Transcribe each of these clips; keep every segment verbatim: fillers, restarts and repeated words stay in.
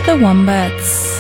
The Wombats.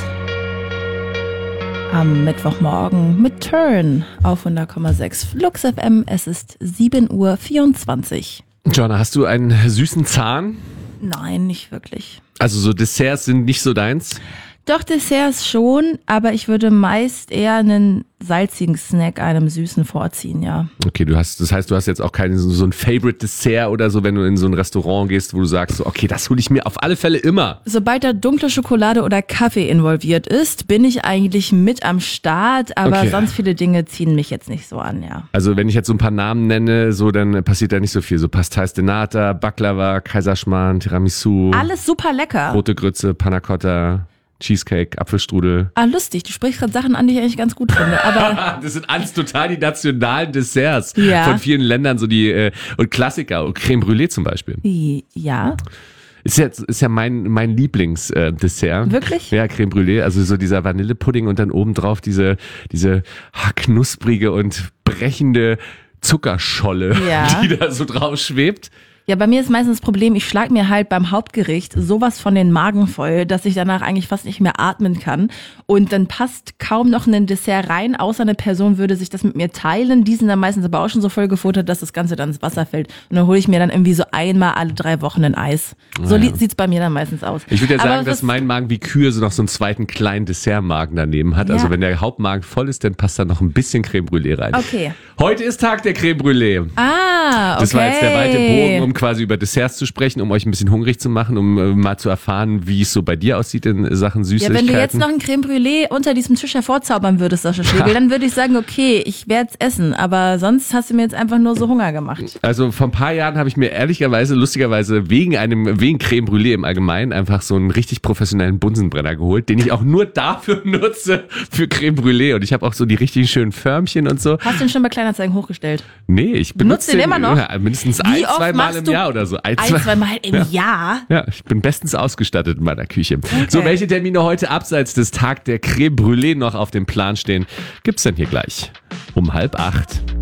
Am Mittwochmorgen mit Turn auf hundert Komma sechs Flux F M. Es ist sieben Uhr vierundzwanzig. Joanna, hast du einen süßen Zahn? Nein, nicht wirklich. Also so Desserts sind nicht so deins? Doch, Desserts schon, aber ich würde meist eher einen salzigen Snack einem süßen vorziehen, ja. Okay, du hast, das heißt, du hast jetzt auch kein so ein Favorite Dessert oder so, wenn du in so ein Restaurant gehst, wo du sagst, so, okay, das hole ich mir auf alle Fälle immer. Sobald da dunkle Schokolade oder Kaffee involviert ist, bin ich eigentlich mit am Start, aber Okay. sonst viele Dinge ziehen mich jetzt nicht so an, ja. Also wenn ich jetzt so ein paar Namen nenne, so dann passiert da nicht so viel. So Pastéis de Nata, Baklava, Kaiserschmarrn, Tiramisu, Alles super lecker. rote Grütze, Panna Cotta, Cheesecake, Apfelstrudel. Ah, lustig, du sprichst gerade Sachen an, die ich eigentlich ganz gut finde, aber Das sind alles total die nationalen Desserts Ja. von vielen Ländern, so die äh, und Klassiker, und Crème Brûlée zum Beispiel. ja, Ist ja, ist ja mein, mein Lieblingsdessert. Wirklich? Ja, Crème Brûlée, also so dieser Vanillepudding und dann obendrauf diese, diese ha, knusprige und brechende Zuckerscholle, Ja. die da so drauf schwebt. Ja, bei mir ist meistens das Problem, ich schlag mir halt beim Hauptgericht sowas von den Magen voll, dass ich danach eigentlich fast nicht mehr atmen kann. Und dann passt kaum noch ein Dessert rein, außer eine Person würde sich das mit mir teilen. Die sind dann meistens aber auch schon so voll gefuttert, dass das Ganze dann ins Wasser fällt. Und dann hole ich mir dann irgendwie so einmal alle drei Wochen ein Eis. So Ah, ja. li- sieht's bei mir dann meistens aus. Ich würde ja Aber sagen, dass was- mein Magen wie Kühe so noch so einen zweiten kleinen Dessertmagen daneben hat. Ja. Also wenn der Hauptmagen voll ist, dann passt da noch ein bisschen Crème Brûlée rein. Okay. Heute ist Tag der Crème Brûlée. Ah, okay. Das war jetzt der weite Bogen, um quasi über Desserts zu sprechen, um euch ein bisschen hungrig zu machen, um äh, mal zu erfahren, wie es so bei dir aussieht in Sachen Ja, Süßigkeiten. wenn du jetzt noch ein Crème Brûlée unter diesem Tisch hervorzaubern würdest, Sascha Schlegel, dann würde ich sagen, okay, ich werde es essen. Aber sonst hast du mir jetzt einfach nur so Hunger gemacht. Also vor ein paar Jahren habe ich mir ehrlicherweise, lustigerweise wegen einem, wegen Crème Brûlée im Allgemeinen einfach so einen richtig professionellen Bunsenbrenner geholt, den ich auch nur dafür nutze, für Crème Brûlée. Und ich habe auch so die richtig schönen Förmchen und so. Hast du den schon bei Kleinanzeigen hochgestellt? Nee, ich Benutzt benutze den immer noch? Ja, mindestens Wie ein, oft zwei Mal machst im du Jahr oder so. Ein, zwei Mal im Jahr? Ja, ich bin bestens ausgestattet in meiner Küche. So, welche Termine heute abseits des Tag der Crème Brûlée noch auf dem Plan stehen, gibt's denn hier gleich um halb acht.